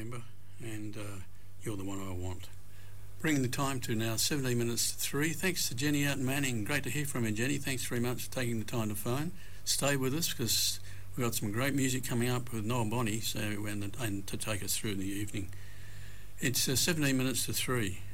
November, and you're the one I want. Bringing the time to now 17 minutes to 3. Thanks to Jenny out in Manning. Great to hear from you, Jenny. Thanks very much for taking the time to phone. Stay with us because we've got some great music coming up with Noel Bonnie and to take us through in the evening. It's 17 minutes to 3.